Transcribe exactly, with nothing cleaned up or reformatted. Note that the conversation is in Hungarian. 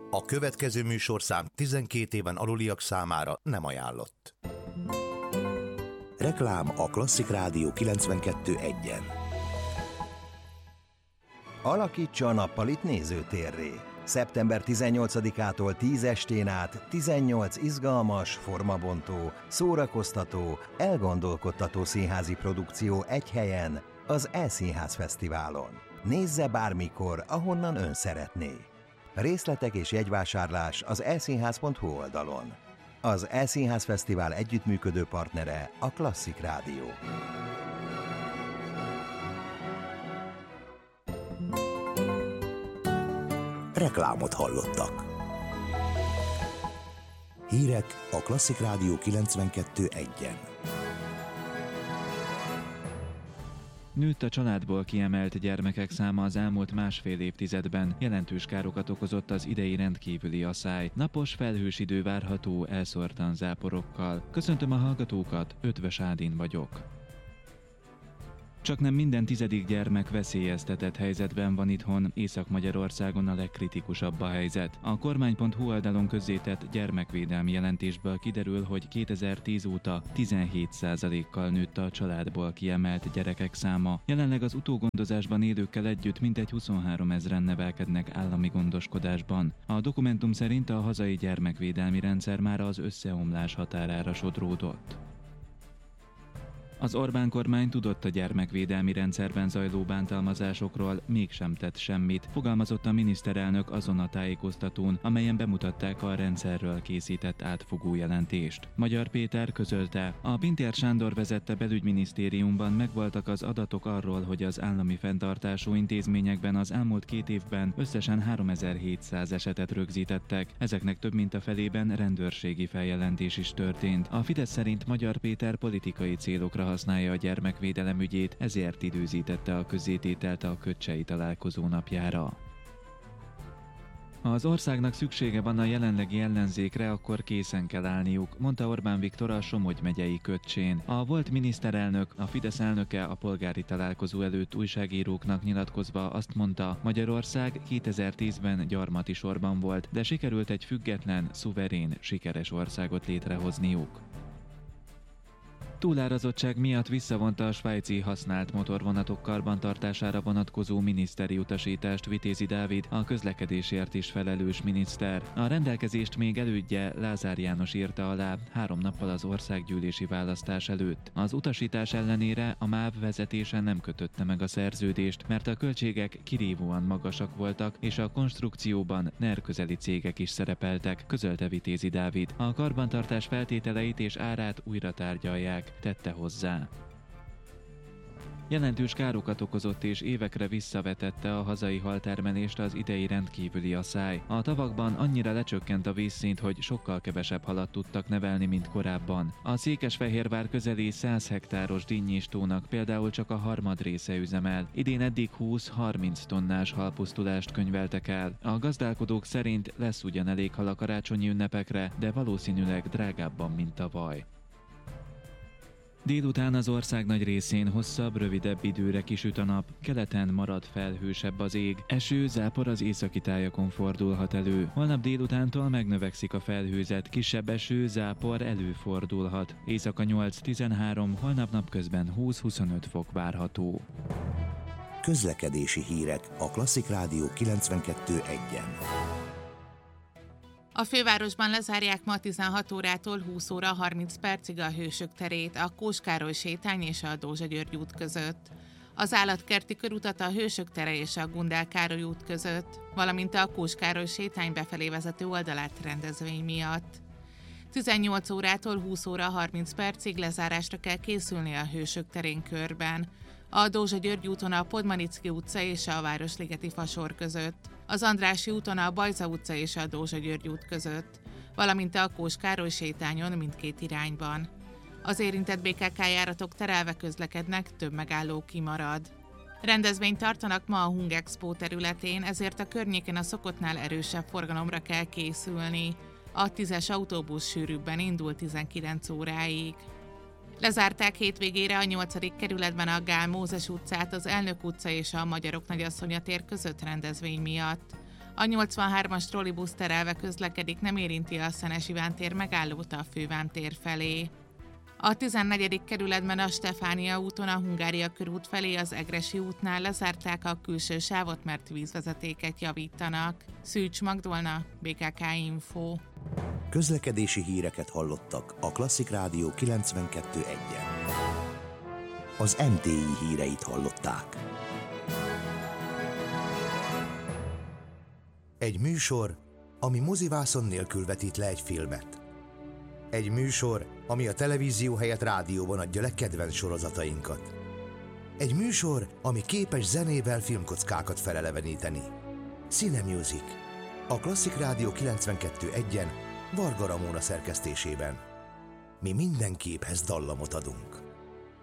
A következő műsorszám tizenkét éven aluliak számára nem ajánlott. Reklám a Klasszik Rádió kilencvenkettő egyen. Alakítsa a nappalit nézőtérré. szeptember tizennyolcadikától tíz estén át tizennyolc izgalmas, formabontó, szórakoztató, elgondolkodtató színházi produkció egy helyen, az E-Színház Fesztiválon. Nézze bármikor, ahonnan ön szeretné. Részletek és jegyvásárlás az e színház pont hu oldalon. Az E-Színház Fesztivál együttműködő partnere a Klasszik Rádió. Reklámot hallottak. Hírek a Klasszik Rádió kilencvenkettő egyen. Nőtt a családból kiemelt gyermekek száma az elmúlt másfél évtizedben, jelentős károkat okozott az idei rendkívüli aszály. Napos, felhős idő várható elszórtan záporokkal. Köszöntöm a hallgatókat, Ötvös Ádin vagyok. Csaknem minden tizedik gyermek veszélyeztetett helyzetben van itthon, Észak-Magyarországon a legkritikusabb a helyzet. A kormány pont hu oldalon közzétett gyermekvédelmi jelentésből kiderül, hogy kétezer-tíz óta tizenhét százalékkal nőtt a családból kiemelt gyerekek száma. Jelenleg az utógondozásban élőkkel együtt mintegy huszonhárom ezren nevelkednek állami gondoskodásban. A dokumentum szerint a hazai gyermekvédelmi rendszer már az összeomlás határára sodródott. Az Orbán kormány tudott a gyermekvédelmi rendszerben zajló bántalmazásokról, mégsem tett semmit, fogalmazott a miniszterelnök azon a tájékoztatón, amelyen bemutatták a rendszerről készített átfogó jelentést. Magyar Péter közölte, a Pintér Sándor vezette belügyminisztériumban megvoltak az adatok arról, hogy az állami fenntartású intézményekben az elmúlt két évben összesen háromezer-hétszáz esetet rögzítettek, ezeknek több mint a felében rendőrségi feljelentés is történt. A Fidesz szerint Magyar Péter politikai célokra használja a gyermekvédelem ügyét, ezért időzítette a közzétételt a kötcsei találkozó napjára. Ha az országnak szüksége van a jelenlegi ellenzékre, akkor készen kell állniuk, mondta Orbán Viktor a Somogy megyei Kötcsén. A volt miniszterelnök, a Fidesz elnöke a polgári találkozó előtt újságíróknak nyilatkozva azt mondta, Magyarország kétezer-tízben gyarmati sorban volt, de sikerült egy független, szuverén, sikeres országot létrehozniuk. Túlárazottság miatt visszavonta a svájci használt motorvonatok karbantartására vonatkozó miniszteri utasítást Vitézi Dávid, a közlekedésért is felelős miniszter. A rendelkezést még elődje Lázár János írta alá három nappal az országgyűlési választás előtt. Az utasítás ellenére a MÁV vezetése nem kötötte meg a szerződést, mert a költségek kirívóan magasak voltak, és a konstrukcióban NER közeli cégek is szerepeltek, közölte Vitézi Dávid. A karbantartás feltételeit és árát újra tárgyalják, tette hozzá. Jelentős károkat okozott és évekre visszavetette a hazai haltermelést az idei rendkívüli aszály. A tavakban annyira lecsökkent a vízszint, hogy sokkal kevesebb halat tudtak nevelni, mint korábban. A Székesfehérvár közeli száz hektáros dinnyistónak például csak a harmad része üzemel. Idén eddig húsz-harminc tonnás halpusztulást könyveltek el. A gazdálkodók szerint lesz ugyan elég hal a karácsonyi ünnepekre, de valószínűleg drágábban, mint tavaly. Délután az ország nagy részén hosszabb, rövidebb időre kisüt a nap, keleten marad felhősebb az ég. Eső, zápor az északi tájakon fordulhat elő. Holnap délutántól megnövekszik a felhőzet, kisebb eső, zápor előfordulhat. Éjszaka nyolc-tizenhárom, holnap napközben húsz-huszonöt fok várható. Közlekedési hírek a Klasszik Rádió kilencvenkettő egyen. A fővárosban lezárják ma tizenhat órától húsz óra harminc percig a Hősök terét, a Kós Károly sétány és a Dózsa György út között, az Állatkerti körutat a Hősök tere és a Gundel Károly út között, valamint a Kós Károly sétány befelé vezető oldalát rendezvény miatt. tizennyolc órától húsz óra harminc percig lezárásra kell készülni a Hősök terén körben, a Dózsa György úton a Podmanicki utca és a Városligeti Fasor között, az Andrássy úton a Bajza utca és a Dózsa György út között, valamint a Kós Károly sétányon mindkét irányban. Az érintett bé ká ká járatok terelve közlekednek, több megálló kimarad. Rendezvényt tartanak ma a Hungexpo területén, ezért a környéken a szokottnál erősebb forgalomra kell készülni. A tízes autóbusz sűrűbben indul tizenkilenc óráig. Lezárták hétvégére a nyolcadik kerületben a Gál Mózes utcát, az Elnök utca és a Magyarok Nagyasszonya tér között rendezvény miatt. A nyolcvanhármas trollibusz terelve közlekedik, nem érinti a Szenes Iván tér megállót a Fővám tér felé. A tizennegyedik kerületben a Stefánia úton a Hungária körút felé az Egressy útnál lezárták a külső sávot, mert vízvezetéket javítanak. Szűcs Magdolna, bé ká ká Info. Közlekedési híreket hallottak a Klasszik Rádió kilencvenkettő egyen. Az em té i híreit hallották. Egy műsor, ami mozivászon nélkül vetít le egy filmet. Egy műsor, ami a televízió helyett rádióban adja le kedvenc sorozatainkat. Egy műsor, ami képes zenével filmkockákat feleleveníteni. Cine Music. A Klasszik Rádió kilencvenkettő egyen Varga Ramóna szerkesztésében. Mi minden képhez dallamot adunk.